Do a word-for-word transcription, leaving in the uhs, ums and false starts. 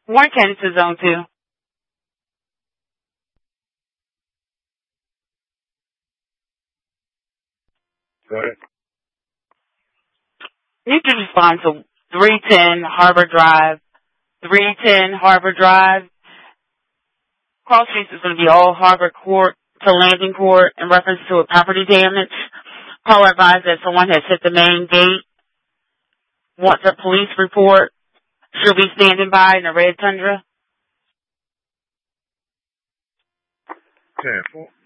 Warren County to zone two. Go ahead. You can respond to three ten Harbor Drive. three ten Harbor Drive. Cross streets is going to be all Harbor Court to Landing Court in reference to a property damage. Caller advised that someone has hit the main gate. Wants a police report. She'll be standing by in a red Tundra. ten four.